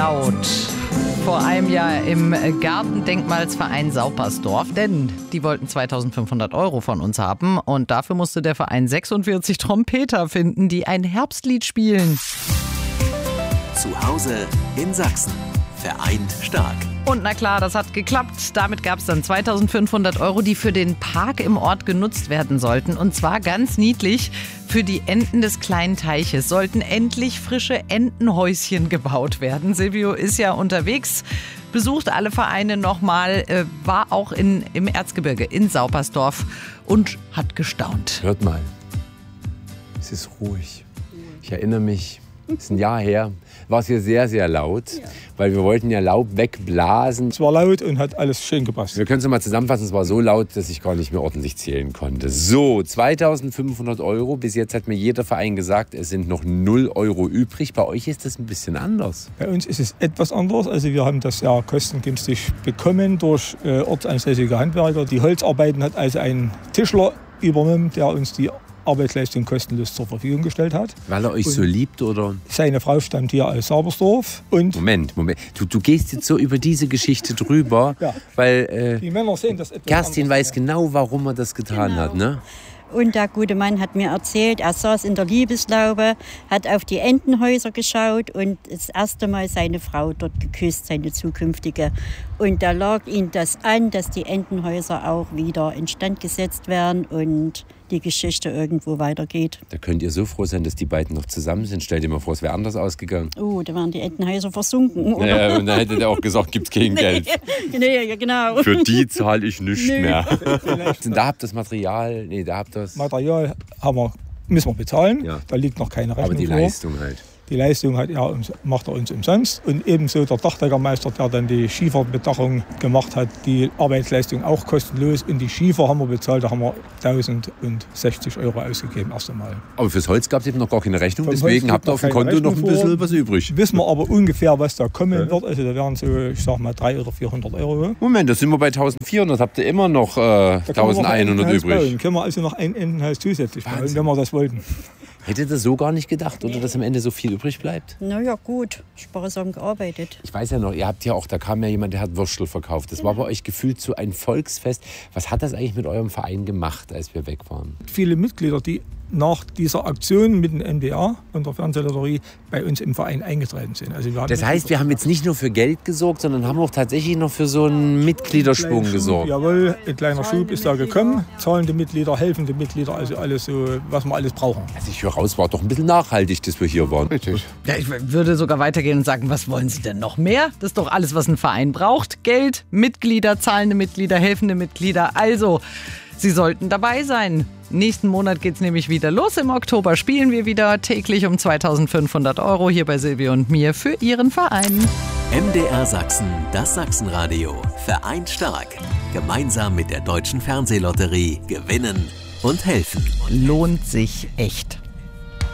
laut vor einem Jahr im Gartendenkmalsverein Saupersdorf, denn die wollten 2.500 € von uns haben und dafür musste der Verein 46 Trompeter finden, die ein Herbstlied spielen. Zu Hause in Sachsen. Vereint stark. Und na klar, das hat geklappt. Damit gab es dann 2.500 €, die für den Park im Ort genutzt werden sollten. Und zwar ganz niedlich. Für die Enten des kleinen Teiches sollten endlich frische Entenhäuschen gebaut werden. Silvio ist ja unterwegs, besucht alle Vereine nochmal, war auch im Erzgebirge in Saupersdorf und hat gestaunt. Hört mal, es ist ruhig. Ich erinnere mich, es ist ein Jahr her, war es hier sehr, sehr laut, weil wir wollten ja Laub wegblasen. Es war laut und hat alles schön gepasst. Wir können es mal zusammenfassen, es war so laut, dass ich gar nicht mehr ordentlich zählen konnte. So, 2.500 €. Bis jetzt hat mir jeder Verein gesagt, es sind noch 0 € übrig. Bei euch ist das ein bisschen anders. Bei uns ist es etwas anders. Also wir haben das ja kostengünstig bekommen durch ortsansässige Handwerker. Die Holzarbeiten hat also ein Tischler übernommen, der uns die Arbeitsleistung kostenlos zur Verfügung gestellt hat. Weil er euch so liebt, oder? Seine Frau stammt hier aus Saupersdorf. Und Moment. Du gehst jetzt so über diese Geschichte drüber, ja, weil die Männer sehen das etwas Kerstin anders. weiß genau, warum er das getan hat, ne? Und der gute Mann hat mir erzählt, er saß in der Liebeslaube, hat auf die Entenhäuser geschaut und das erste Mal seine Frau dort geküsst, seine zukünftige. Und da lag ihm das an, dass die Entenhäuser auch wieder instand gesetzt werden und die Geschichte irgendwo weitergeht. Da könnt ihr so froh sein, dass die beiden noch zusammen sind. Stell dir mal vor, es wäre anders ausgegangen. Oh, da wären die Entenhäuser versunken, oder? Ja, und dann hätte der auch gesagt, gibt's kein Geld. Nee, genau. Für die zahle ich nichts mehr. Und da habt ihr das Material, Material müssen wir bezahlen, ja. Da liegt noch keine Rechnung Aber die vor. Leistung halt. Die Leistung macht er uns umsonst. Und ebenso der Dachdeckermeister, der dann die Schieferbedachung gemacht hat, die Arbeitsleistung auch kostenlos. Und die Schiefer haben wir bezahlt, da haben wir 1.060 € ausgegeben erst einmal. Aber fürs Holz gab es eben noch gar keine Rechnung, Vom deswegen Holz habt ihr auf dem keine Konto noch ein Rechnung bisschen was übrig. Wissen wir aber ungefähr, was da kommen wird. Also da wären so, ich sag mal, 300 oder 400 €. Moment, da sind wir bei 1.400, habt ihr immer noch 1.100 übrig. Können wir also noch ein Entenhaus zusätzlich bauen, wenn wir das wollten. Hättet ihr so gar nicht gedacht, oder dass am Ende so viel übrig bleibt? Na ja, gut, sparsam gearbeitet. Ich weiß ja noch, ihr habt ja auch, da kam ja jemand, der hat Würstel verkauft. Das war bei euch gefühlt so ein Volksfest. Was hat das eigentlich mit eurem Verein gemacht, als wir weg waren? Viele Mitglieder, die nach dieser Aktion mit dem NDR und der Fernsehlotterie bei uns im Verein eingetreten sind. Also Das heißt, wir haben jetzt nicht nur für Geld gesorgt, sondern haben auch tatsächlich noch für so einen Mitgliederschwung gesorgt. Jawohl, ein kleiner Schub ist da gekommen. Zahlende Mitglieder, helfende Mitglieder, also alles so, was wir alles brauchen. Also ich höre raus, war doch ein bisschen nachhaltig, dass wir hier waren. Richtig. Ja, ich würde sogar weitergehen und sagen, was wollen Sie denn noch mehr? Das ist doch alles, was ein Verein braucht. Geld, Mitglieder, zahlende Mitglieder, helfende Mitglieder. Also, Sie sollten dabei sein. Nächsten Monat geht's nämlich wieder los. Im Oktober spielen wir wieder täglich um 2.500 € hier bei Silvio und mir für Ihren Verein. MDR Sachsen, das Sachsenradio. Vereint stark. Gemeinsam mit der Deutschen Fernsehlotterie gewinnen und helfen. Lohnt sich echt.